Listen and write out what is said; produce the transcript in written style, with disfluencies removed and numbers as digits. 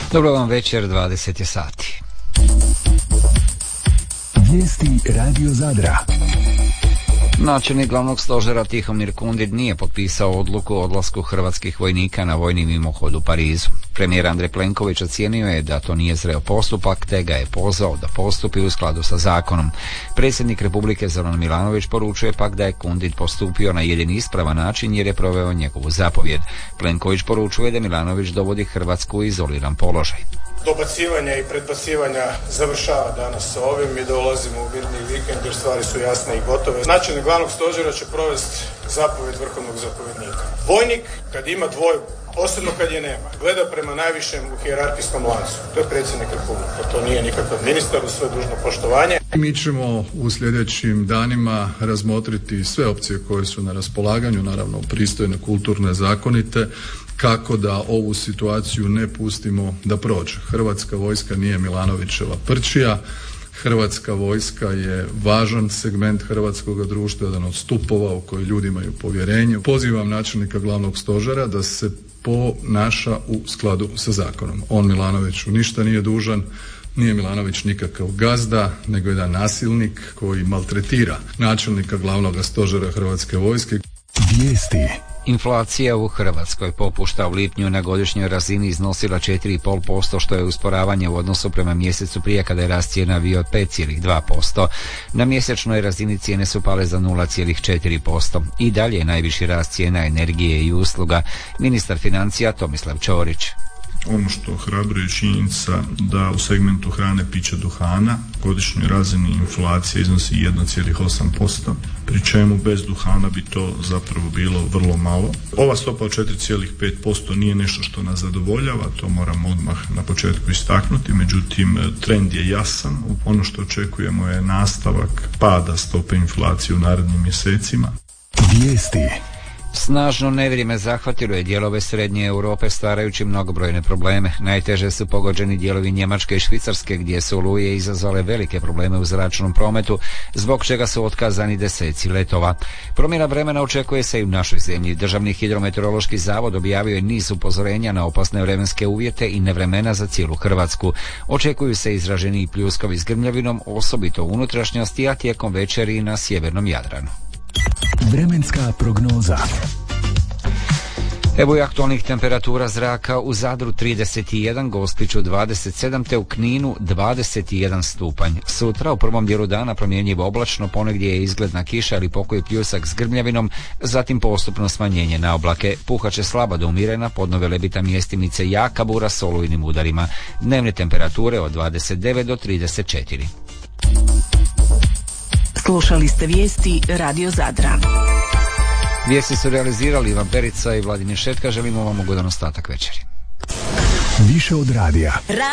Dobro vam večer, 20 je sati. Vijesti Radio Zadra. Načelnik glavnog stožera Tihomir Kundid nije potpisao odluku o odlasku hrvatskih vojnika na vojni mimohod u Parizu. Premijer Andrej Plenković ocijenio je da to nije zreo postupak, te ga je pozvao da postupi u skladu sa zakonom. Predsjednik Republike Zoran Milanović poručuje pak da je Kundid postupio na jedini ispravan način jer je proveo njegovu zapovjed. Plenković poručuje da Milanović dovodi Hrvatsku u izoliran položaj. Dobacivanja i predbacivanja završava danas sa ovim i dolazimo u mirni vikend jer stvari su jasne i gotove. Načelnik glavnog stožera će provesti zapovjed vrhovnog zapovjednika. Vojnik kad ima dvojbu, posebno kad je nema, gleda prema najvišem u hijerarhijskom lancu. To je predsjednik Republike, to nije nikakav ministar, uz sve dužno poštovanje. Mi ćemo u sljedećim danima razmotriti sve opcije koje su na raspolaganju, naravno pristojne, kulturne, zakonite, kako da ovu situaciju ne pustimo da prođe. Hrvatska vojska nije Milanovićeva prčija. Hrvatska vojska je važan segment hrvatskog društva, jedan od stupova u koji ljudi imaju povjerenje. Pozivam načelnika glavnog stožera da se ponaša u skladu sa zakonom. On Milanoviću ništa nije dužan, nije Milanović nikakav gazda, nego jedan nasilnik koji maltretira načelnika glavnog stožera Hrvatske vojske. Vijesti. Inflacija u Hrvatskoj popušta. U lipnju na godišnjoj razini iznosila 4,5%, što je usporavanje u odnosu prema mjesecu prije kada je rast cijena bio od 5,2%. Na mjesečnoj razini cijene su pale za 0,4%. I dalje je najviši rast cijena energije i usluga. Ministar financija Tomislav Ćorić. Ono što ohrabruje je činjenica da u segmentu hrane, pića, duhana godišnjoj razini inflacija iznosi 1,8%, pri čemu bez duhana bi to zapravo bilo vrlo malo. Ova stopa od 4,5% nije nešto što nas zadovoljava, to moramo odmah na početku istaknuti, međutim trend je jasan. Ono što očekujemo je nastavak pada stope inflacije u narednim mjesecima. Vijesti. Snažno nevrijeme zahvatilo je dijelove srednje Europe stvarajući mnogobrojne probleme. Najteže su pogođeni dijelovi Njemačke i Švicarske gdje su oluje izazvale velike probleme u zračnom prometu, zbog čega su otkazani deseci letova. Promjena vremena očekuje se i u našoj zemlji. Državni hidrometeorološki zavod objavio je niz upozorenja na opasne vremenske uvjete i nevremena za cijelu Hrvatsku. Očekuju se izraženiji pljuskovi s grmljavinom, osobito u unutrašnjosti, a tijekom večeri i na sjevernom Jadranu. Vremenska prognoza. Evo i aktualnih temperatura zraka: u Zadru 31, Gospiću 27, te u Kninu 21 stupanj. Sutra u prvom dijelu dana promjenjivo oblačno, ponegdje je izgledna kiša ili pokoji pljusak s grmljavinom, zatim postupno smanjenje na oblake. Puhaće slaba do umjerena, podno Velebita mjestimice jaka bura s olujnim udarima. Dnevne temperature od 29 do 34. Slušali ste vijesti Radio Zadra. Vijesti su realizirali Ivan Perica i Vladimir Šetka. Želimo vam ugodan ostatak večeri. Više od radija.